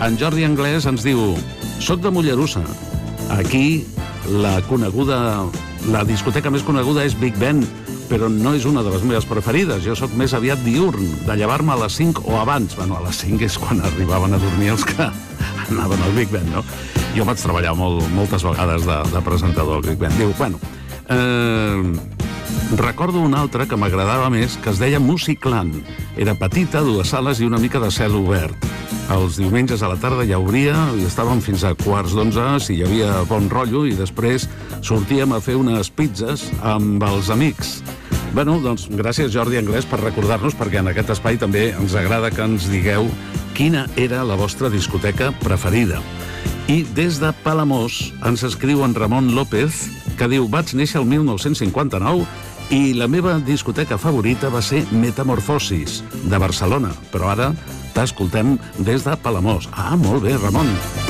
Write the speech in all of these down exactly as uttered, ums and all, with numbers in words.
En Jordi Anglès ens diu: soc de Mollerussa. Aquí la coneguda, la discoteca més coneguda és Big Ben, però no és una de les meves preferides. Jo sóc més aviat diurn, de llevar-me a les cinc o abans. Bueno, a les cinc és quan arribaven a dormir els que anaven al Big Ben, no? Jo vaig treballar molt, moltes vegades de, de presentador al Big Ben. Diu, bueno, eh, recordo una altra que m'agradava més, que es deia Musicland. Era petita, dues sales i una mica de cel obert. Els diumenges a la tarda ja obria i estàvem fins a quarts d'onze si hi havia bon rotllo, i després sortíem a fer unes pizzas amb els amics. Bueno, doncs gràcies, Jordi Anglès, per recordar-nos, perquè en aquest espai també ens agrada que ens digueu quina era la vostra discoteca preferida. I des de Palamós ens escriu en Ramon López, que diu: vaig néixer el mil nou-cents cinquanta-nou i la meva discoteca favorita va ser Metamorfosis, de Barcelona, però ara t'escoltem des de Palamós. Ah, molt bé, Ramon.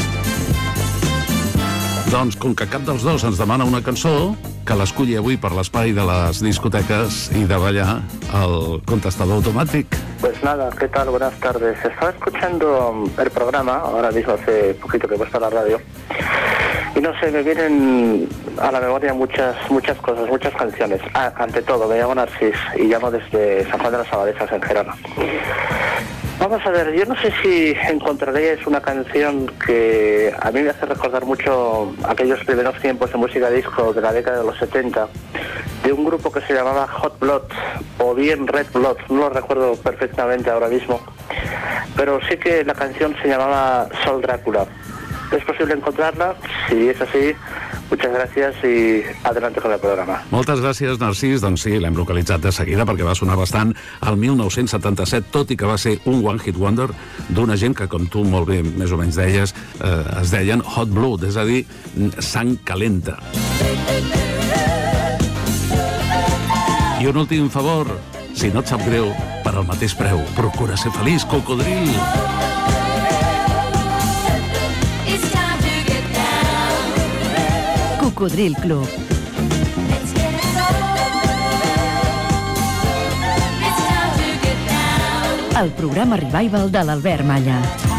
Doncs, com que cap dels dos ens demana una cançó, que l'esculli avui per l'espai de les discoteques i de ballar el contestador automàtic. Pues nada, ¿qué tal? Buenas tardes. Estaba escuchando el programa, ahora mismo hace poquito que he puesto la radio, y no sé, me vienen a la memoria muchas muchas cosas, muchas canciones. Ah, ante todo, me llamo Narcís y llamo desde San Juan de las Abadesas, en Gerona. Vamos a ver, yo no sé si encontraréis una canción que a mí me hace recordar mucho aquellos primeros tiempos de música disco de la década de los setenta, de un grupo que se llamaba Hot Blood, o bien Red Blood, no lo recuerdo perfectamente ahora mismo, pero sí que la canción se llamaba Sol Drácula. ¿Es posible encontrarla? Si es así, muchas gracias i adelante con el programa. Moltes gràcies, Narcís. Doncs sí, l'hem localitzat de seguida perquè va sonar bastant al mil nou-cents setanta-set, tot i que va ser un One Hit Wonder d'una gent que, com tu molt bé més o menys deies, eh, es deien Hot Blood, és a dir, sang calenta. I un últim favor, si no et sap greu, per al mateix preu, procura ser feliç, Cocodril. Cocodril Club. El programa revival de l'Albert Malla.